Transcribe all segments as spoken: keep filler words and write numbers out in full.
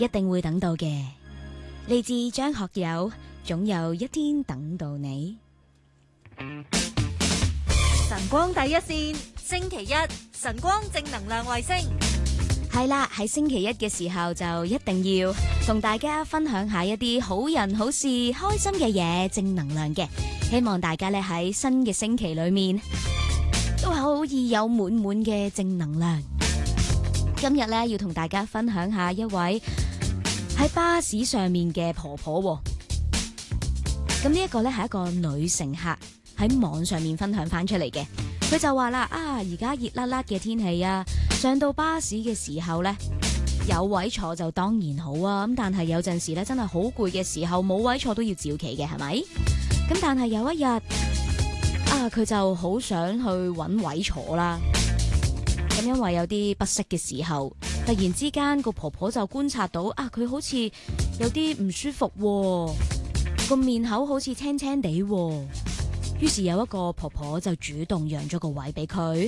一定會等到嘅。嚟自張學友，總有一天等到你。 晨光第一線，星期一晨光正能量衛星。 係啦，喺星期一嘅時候就一定要同大家分享下一啲好人好事、開心嘅嘢、正能量嘅。希望大家咧喺新嘅星期裏面都可以有滿滿嘅正能量。今日咧要同大家分享下一位喺巴士上面嘅婆婆。咁呢一個咧係一個女乘客喺網上面分享翻出嚟嘅。佢就話啦，啊而家熱辣辣嘅天氣啊，上到巴士嘅時候呢，有位坐就當然好啊，咁但係有陣時咧真係好攰嘅時候，冇位坐都要照企嘅，係咪？咁但係有一日啊，佢就好想去揾位坐啦。咁因為有啲不適嘅時候，突然之間個婆婆就觀察到啊，佢好似有啲唔舒服喎，個面口好似青青地喎。於是有一個婆婆就主動讓咗個位俾佢，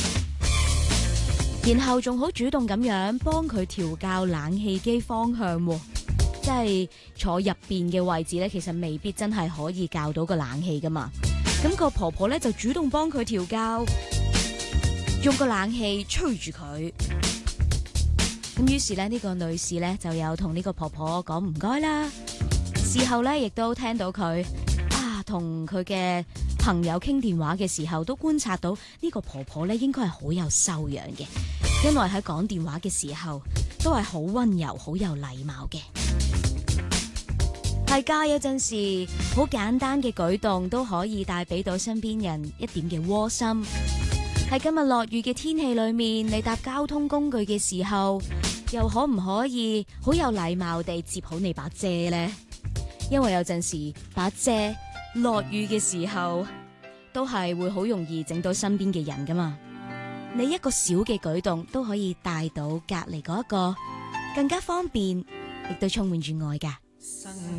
然後仲好主動咁樣幫佢調校冷氣機方向，即係坐入邊嘅位置咧，其實未必真係可以校到個冷氣噶嘛。咁個婆婆咧就主動幫佢調校，用個冷氣吹住佢。咁於是咧呢個女士咧就有同呢個婆婆講唔該啦。事後咧亦都聽到佢啊同佢嘅朋友傾電話嘅時候，都觀察到呢個婆婆咧應該係好有修養嘅，因為喺講電話嘅時候都係好溫柔、好有禮貌嘅。係㗎，有陣時好簡單嘅舉動都可以帶俾到身邊人一點嘅窩心。喺今日落雨嘅天氣裏面，你搭交通工具嘅時候，又可唔可以好有禮貌地接好你把遮呢？因為有陣時把遮落雨嘅時候，都係會好容易整到身邊嘅人噶嘛。你一個小嘅舉動都可以帶到隔籬嗰一個更加方便，亦都充滿住愛噶。